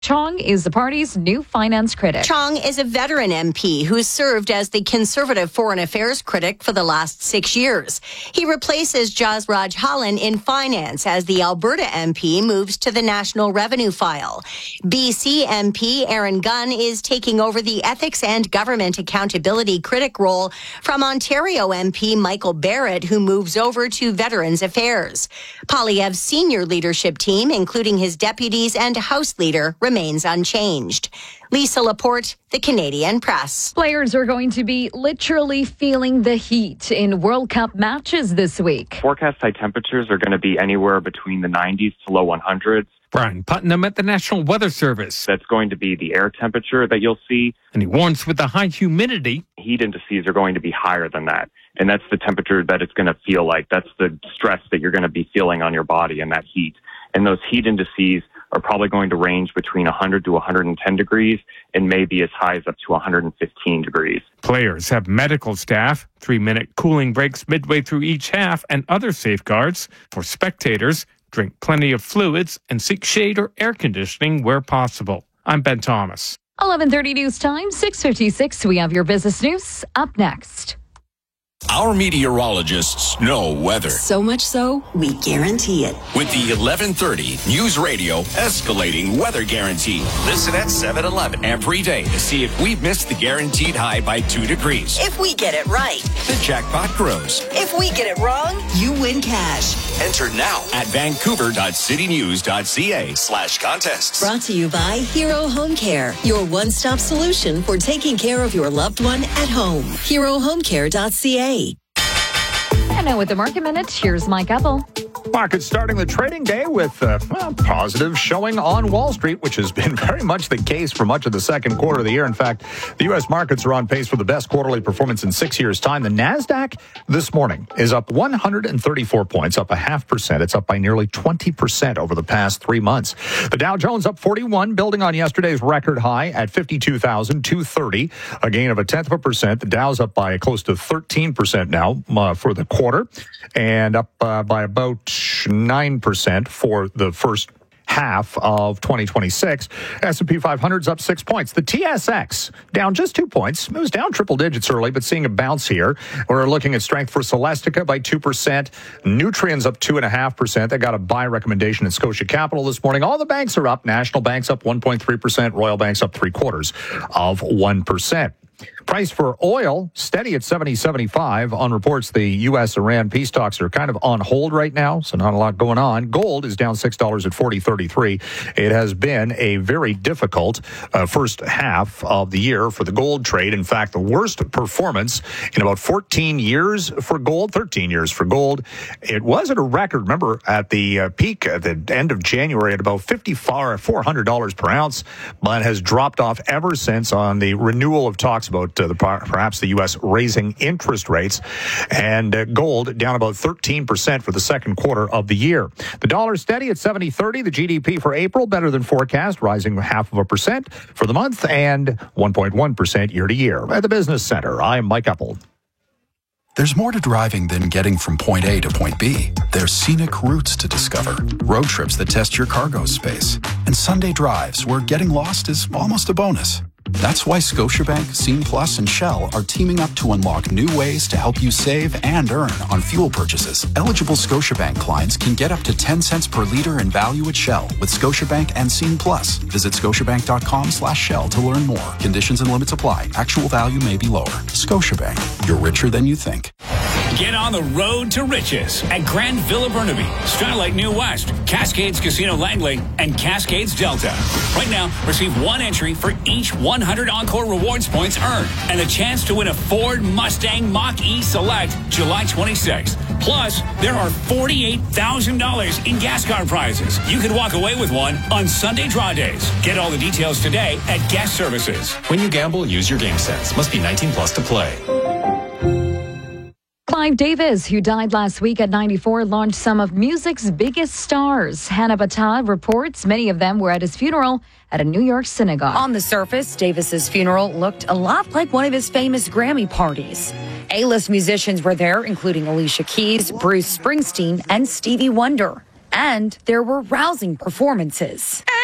Chong is the party's new finance critic. Chong is a veteran MP who served as the Conservative Foreign Affairs critic for the last 6 years. He replaces Jasraj Hallan in finance as the Alberta MP moves to the National Revenue File. BC MP Aaron Gunn is taking over the Ethics and Government Accountability critic role from Ontario MP Michael Barrett, who moves over to Veterans Affairs. Poilievre's senior leadership team, including his deputies and House Leader, remains unchanged. Lisa Laporte, The Canadian Press. Players are going to be literally feeling the heat in World Cup matches this week. Forecast high temperatures are going to be anywhere between the 90s to low 100s. Brian Putnam at the National Weather Service. That's going to be the air temperature that you'll see. And he warns with the high humidity, heat indices are going to be higher than that. And that's the temperature that it's going to feel like. That's the stress that you're going to be feeling on your body in that heat. And those heat indices are probably going to range between 100 to 110 degrees and maybe as high as up to 115 degrees. Players have medical staff, 3-minute cooling breaks midway through each half, and other safeguards. For spectators, drink plenty of fluids and seek shade or air conditioning where possible. I'm Ben Thomas. 11:30 news time, 6:56. We have your business news up next. Our meteorologists know weather. So much so, we guarantee it. With the 1130 News Radio Escalating Weather Guarantee. Listen at 7-Eleven every day to see if we've missed the guaranteed high by 2 degrees. If we get it right, the jackpot grows. If we get it wrong, you win cash. Enter now at vancouver.citynews.ca/contests. Brought to you by Hero Home Care, your one-stop solution for taking care of your loved one at home. HeroHomeCare.ca. And now with the Market Minute, here's Mike Apple. Markets starting the trading day with positive showing on Wall Street, which has been very much the case for much of the second quarter of the year. In fact, the U.S. markets are on pace for the best quarterly performance in 6 years' time. The NASDAQ this morning is up 134 points, up 0.5%. It's up by nearly 20% over the past 3 months. The Dow Jones up 41, building on yesterday's record high at 52,230, a gain of 0.1%. The Dow's up by close to 13% now for the quarter, and up by about 9% for the first half of 2026. S&P 500's up 6 points. The TSX down just 2 points. It was down triple digits early, but seeing a bounce here. We're looking at strength for Celestica by 2%. Nutrien's up 2.5%. They got a buy recommendation at Scotia Capital this morning. All the banks are up. National Bank's up 1.3%. Royal Bank's up 0.75%. Price for oil steady at $70.75. On reports, the U.S.-Iran peace talks are kind of on hold right now, so not a lot going on. Gold is down $6 at $40.33. It has been a very difficult first half of the year for the gold trade. In fact, the worst performance in about 14 years for gold, 13 years for gold. It was at a record, remember, at the peak at the end of January at about $400 per ounce, but has dropped off ever since on the renewal of talks about perhaps the U.S. raising interest rates, and gold down about 13% for the second quarter of the year. The dollar steady at 70.30. The GDP for April better than forecast, rising 0.5% for the month and 1.1% year to year. At the Business Center, I'm Mike Apple. There's more to driving than getting from point A to point B. There's scenic routes to discover, road trips that test your cargo space, and Sunday drives where getting lost is almost a bonus. That's why Scotiabank, Scene Plus, and Shell are teaming up to unlock new ways to help you save and earn on fuel purchases. Eligible Scotiabank clients can get up to 10 cents per liter in value at Shell with Scotiabank and Scene Plus. Visit scotiabank.com/Shell to learn more. Conditions and limits apply. Actual value may be lower. Scotiabank, you're richer than you think. Get on the road to riches at Grand Villa Burnaby, Starlight New West, Cascades Casino Langley, and Cascades Delta. Right now, receive one entry for each 100 Encore Rewards points earned and a chance to win a Ford Mustang Mach-E Select July 26th. Plus, there are $48,000 in gas card prizes. You could walk away with one on Sunday draw days. Get all the details today at Guest Services. When you gamble, use your game sense. Must be 19 plus to play. Clive Davis, who died last week at 94, launched some of music's biggest stars. Hannah Battah reports many of them were at his funeral at a New York synagogue. On the surface, Davis's funeral looked a lot like one of his famous Grammy parties. A-list musicians were there, including Alicia Keys, Bruce Springsteen, and Stevie Wonder. And there were rousing performances.